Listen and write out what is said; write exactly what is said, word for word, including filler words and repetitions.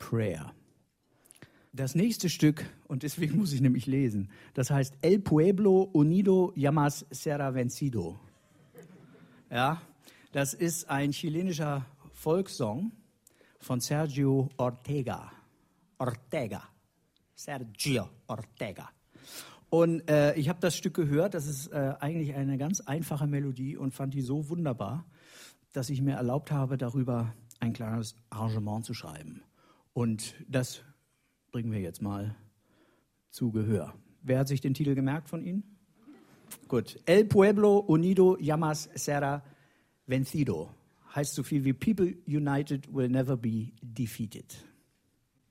Prayer. Das nächste Stück, und deswegen muss ich nämlich lesen, das heißt El Pueblo Unido Llamas Será Vencido. Ja, das ist ein chilenischer Volkssong von Sergio Ortega. Ortega. Sergio Ortega. Und äh, ich habe das Stück gehört, das ist äh, eigentlich eine ganz einfache Melodie und fand die so wunderbar, dass ich mir erlaubt habe, darüber ein kleines Arrangement zu schreiben. Und das bringen wir jetzt mal zu Gehör. Wer hat sich den Titel gemerkt von Ihnen? Gut. El Pueblo Unido Llamas Será Vencido. Heißt so viel wie People United will never be defeated.